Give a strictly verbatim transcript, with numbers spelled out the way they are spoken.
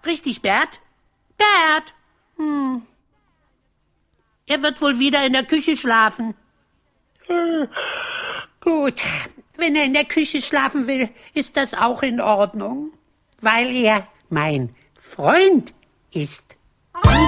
Richtig, Bert? Bert? Hm. Er wird wohl wieder in der Küche schlafen. Hm. Gut, wenn er in der Küche schlafen will, ist das auch in Ordnung, weil er mein Freund ist.